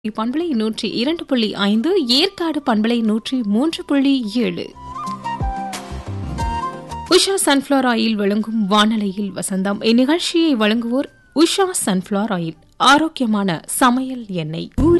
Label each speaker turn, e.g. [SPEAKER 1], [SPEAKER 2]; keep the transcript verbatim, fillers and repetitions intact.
[SPEAKER 1] பண்பலை நூற்றி இரண்டு புள்ளி ஐந்து, ஏற்காடு பண்பலை நூற்றி மூன்று புள்ளி ஏழு. உஷா சன்ஃபிளவர் ஆயில் வழங்கும் வானலையில் வசந்தம். இந்நிகழ்ச்சியை வழங்குவோர் உஷா சன்ஃபிளவர் ஆயில், ஆரோக்கியமான சமையல் எண்ணெய்.